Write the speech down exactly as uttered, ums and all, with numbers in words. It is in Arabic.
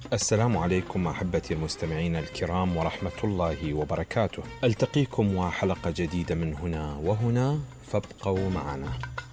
السلام عليكم أحبتي المستمعين الكرام ورحمة الله وبركاته. ألتقيكم وحلقة جديدة من هنا وهنا، فابقوا معنا.